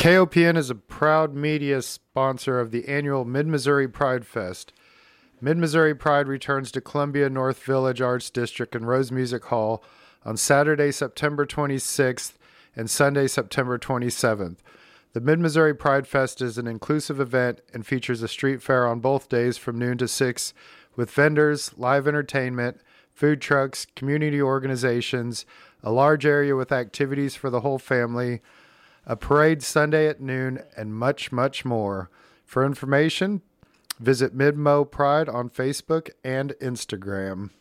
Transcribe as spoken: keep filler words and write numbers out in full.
K O P N is a proud media sponsor of the annual Mid-Missouri Pride Fest. Mid-Missouri Pride returns to Columbia North Village Arts District and Rose Music Hall on Saturday, September twenty-sixth and Sunday, September twenty-seventh. The Mid-Missouri Pride Fest is an inclusive event and features a street fair on both days from noon to six with vendors, live entertainment, food trucks, community organizations, a large area with activities for the whole family, a parade Sunday at noon, and much, much more. For information, visit Midmo Pride on Facebook and Instagram.